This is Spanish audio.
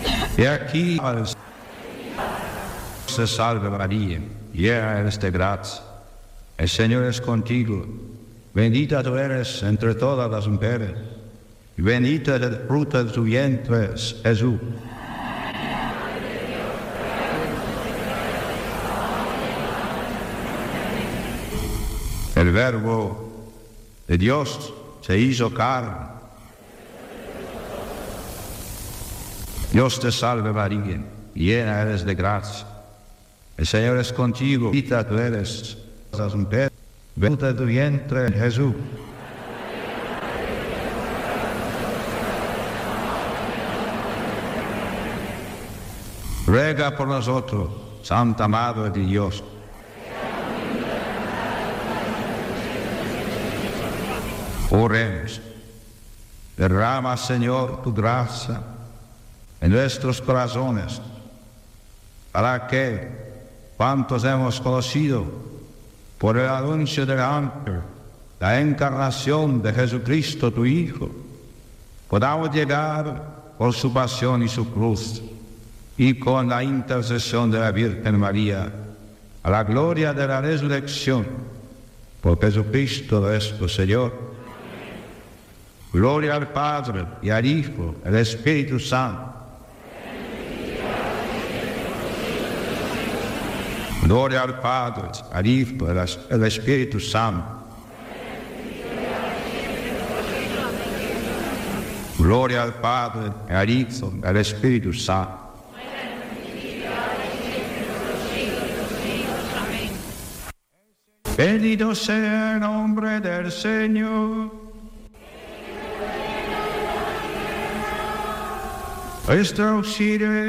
Y aquí se salve María, llena eres de gracia. El Señor es contigo. Bendita tú eres entre todas las mujeres, y bendito es el fruto de tu vientre, Jesús. El Verbo de Dios se hizo carne. Dios te salve María, llena eres de gracia. El Señor es contigo, bendita tú eres entre las mujeres, bendito es tu vientre, Jesús. Ruega por nosotros, Santa Madre de Dios. Oremos. Derrama, Señor, tu gracia en nuestros corazones, para que, cuantos hemos conocido por el anuncio del ángel la encarnación de Jesucristo, tu Hijo, podamos llegar por su pasión y su cruz, y con la intercesión de la Virgen María, a la gloria de la resurrección, por Jesucristo nuestro Señor. Gloria al Padre, y al Hijo, y al Espíritu Santo. Gloria al Padre, al Hijo, y al Espíritu Santo. Gloria al Padre, al Hijo, y al Espíritu Santo. Bendito sea el nombre del Señor. Nuestro auxilio